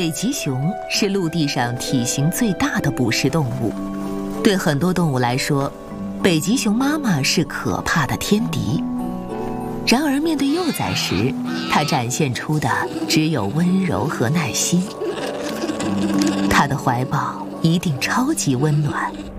北极熊是陆地上体型最大的捕食动物，对很多动物来说，北极熊妈妈是可怕的天敌。然而面对幼崽时，它展现出的只有温柔和耐心。它的怀抱一定超级温暖，